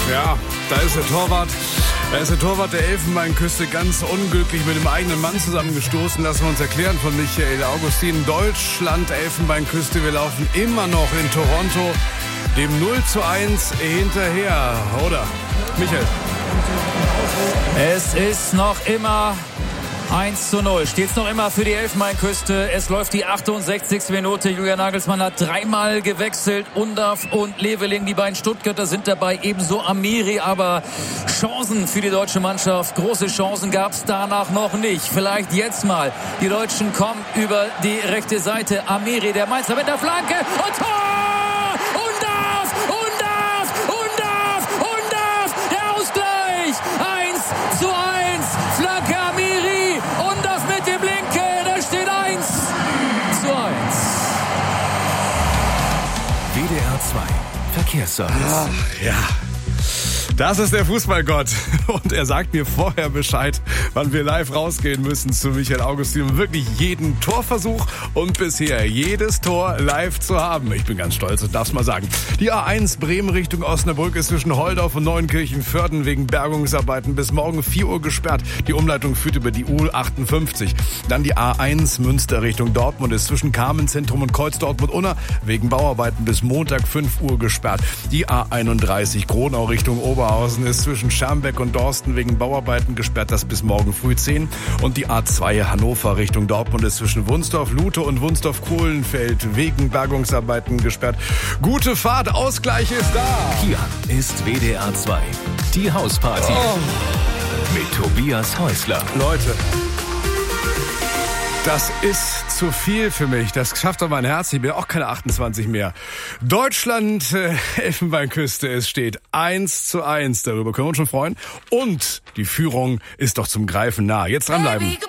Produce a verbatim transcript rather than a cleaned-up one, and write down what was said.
Ja, da ist der Torwart. Da ist der Torwart der Elfenbeinküste ganz unglücklich mit dem eigenen Mann zusammengestoßen. Lassen wir uns erklären von Michael Augustin. Deutschland, Elfenbeinküste. Wir laufen immer noch in Toronto dem null zu eins hinterher. Oder? Michael? Es ist noch immer eins zu null. Steht's noch immer für die Elfenbeinküste. Es läuft die achtundsechzigste Minute. Julian Nagelsmann hat dreimal gewechselt. Undav und Leveling, die beiden Stuttgarter sind dabei. Ebenso Amiri. Aber Chancen für die deutsche Mannschaft, große Chancen gab's danach noch nicht. Vielleicht jetzt mal. Die Deutschen kommen über die rechte Seite. Amiri, der Mainzer mit der Flanke. Und Tor! Undav! Undav! Undav! Undav! Der Ausgleich! eins zu eins. Flanke Amiri. Undav mit dem Linke. Da steht eins zu eins. W D R zwei Verkehrsservice. Ach, ja. Das ist der Fußballgott. Und er sagt mir vorher Bescheid, wann wir live rausgehen müssen zu Michael Augustin, um wirklich jeden Torversuch und bisher jedes Tor live zu haben. Ich bin ganz stolz und darf's mal sagen. Die A eins Bremen Richtung Osnabrück ist zwischen Holdorf und Neunkirchen-Vörden wegen Bergungsarbeiten bis morgen vier Uhr gesperrt. Die Umleitung führt über die U achtundfünfzig. Dann die A eins Münster Richtung Dortmund ist zwischen Carmenzentrum und Kreuz Dortmund-Unna wegen Bauarbeiten bis Montag fünf Uhr gesperrt. Die A einunddreißig Gronau Richtung Oberhausen ist zwischen Schermbeck und Dorsten wegen Bauarbeiten gesperrt, das bis morgen früh zehn. Und die A zwei Hannover Richtung Dortmund ist zwischen Wunsdorf Lute und Wunsdorf Kohlenfeld wegen Bergungsarbeiten gesperrt. Gute Fahrt, Ausgleich ist da. Hier ist W D R zwei, die Hausparty Oh. mit Tobias Häusler. Leute, das ist zu viel für mich. Das schafft doch mein Herz. Ich bin auch keine achtundzwanzig mehr. Deutschland, äh, Elfenbeinküste, es steht eins zu eins. Darüber können wir uns schon freuen. Und die Führung ist doch zum Greifen nah. Jetzt dranbleiben.